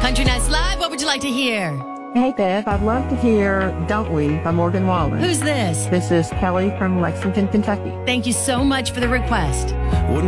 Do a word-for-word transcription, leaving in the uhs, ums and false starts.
Country Nights Live, what would you like to hear? Hey, Beth, I'd love to hear Don't We by Morgan Wallen. Who's this? This is Kelly from Lexington, Kentucky. Thank you so much for the request. Wouldn't